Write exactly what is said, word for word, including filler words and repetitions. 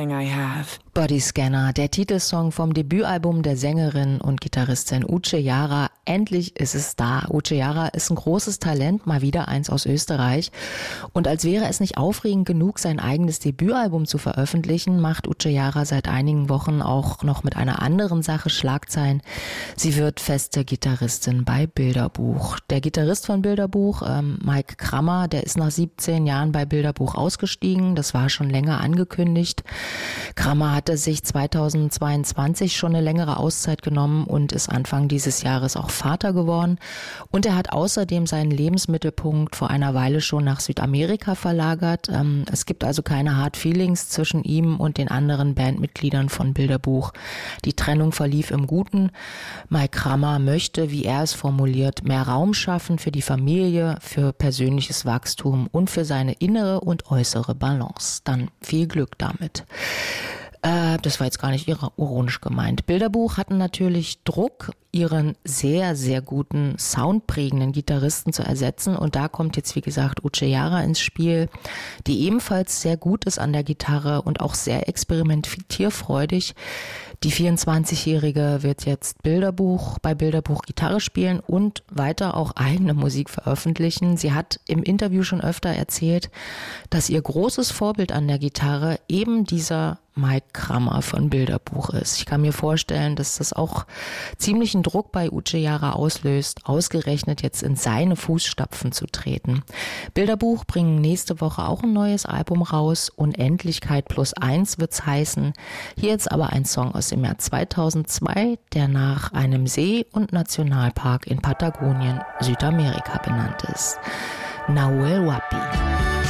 everything I have. Bodyscanner, der Titelsong vom Debütalbum der Sängerin und Gitarristin Uche Jara. Endlich ist es da. Uche Jara ist ein großes Talent, mal wieder eins aus Österreich. Und als wäre es nicht aufregend genug, sein eigenes Debütalbum zu veröffentlichen, macht Uche Jara seit einigen Wochen auch noch mit einer anderen Sache Schlagzeilen. Sie wird feste Gitarristin bei Bilderbuch. Der Gitarrist von Bilderbuch, ähm, Mike Krammer, der ist nach siebzehn Jahren bei Bilderbuch ausgestiegen. Das war schon länger angekündigt. Krammer hatte sich zweitausendzweiundzwanzig schon eine längere Auszeit genommen und ist Anfang dieses Jahres auch Vater geworden. Und er hat außerdem seinen Lebensmittelpunkt vor einer Weile schon nach Südamerika verlagert. Ähm, es gibt also keine Hard Feelings zwischen ihm und den anderen Bandmitgliedern von Bilderbuch. Die Trennung verlief im Guten. Mike Krammer möchte, wie er es formuliert, mehr Raum schaffen für die Familie, für persönliches Wachstum und für seine innere und äußere Balance. Dann viel Glück damit. Äh, das war jetzt gar nicht ironisch gemeint. Bilderbuch hatten natürlich Druck, ihren sehr, sehr guten, soundprägenden Gitarristen zu ersetzen. Und da kommt jetzt, wie gesagt, Uche Jara ins Spiel, die ebenfalls sehr gut ist an der Gitarre und auch sehr experimentierfreudig. Die vierundzwanzigjährige wird jetzt Bilderbuch, bei Bilderbuch Gitarre spielen und weiter auch eigene Musik veröffentlichen. Sie hat im Interview schon öfter erzählt, dass ihr großes Vorbild an der Gitarre eben dieser Mike Krammer von Bilderbuch ist. Ich kann mir vorstellen, dass das auch ziemlichen Druck bei Uche Jara auslöst, ausgerechnet jetzt in seine Fußstapfen zu treten. Bilderbuch bringen nächste Woche auch ein neues Album raus. Unendlichkeit plus eins wird's heißen. Hier jetzt aber ein Song aus dem Jahr zweitausendzwei, der nach einem See- und Nationalpark in Patagonien, Südamerika benannt ist. Nahuel Huapi.